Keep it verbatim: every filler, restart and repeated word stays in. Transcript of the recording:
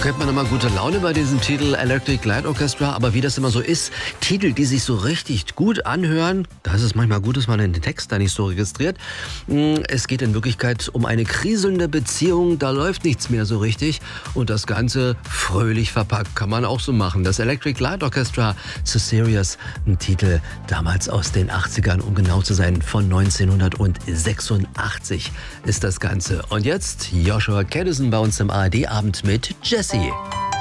kriegt man immer gute Laune bei diesem Titel Electric Light Orchestra. Aber wie das immer so ist, Titel, die sich so richtig gut anhören, da ist es manchmal gut, dass man den Text da nicht so registriert. Es geht in Wirklichkeit um eine kriselnde Beziehung, da läuft nichts mehr so richtig. Und das Ganze fröhlich verpackt, kann man auch so machen. Das Electric Light Orchestra, So Serious, ein Titel damals aus den achtzigern, um genau zu sein, von neunzehnhundertsechsundachtzig ist das Ganze. Und jetzt Joshua Kadison bei uns im A R D-Abend mit Jessie.